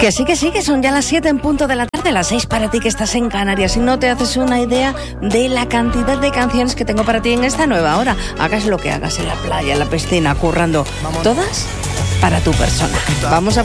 Que sí, que son ya las 7 en punto de la tarde, las 6 para ti que estás en Canarias y no te haces una idea de la cantidad de canciones que tengo para ti en esta nueva hora. Hagas lo que hagas en la playa, en la piscina, currando, todas para tu persona. Vamos a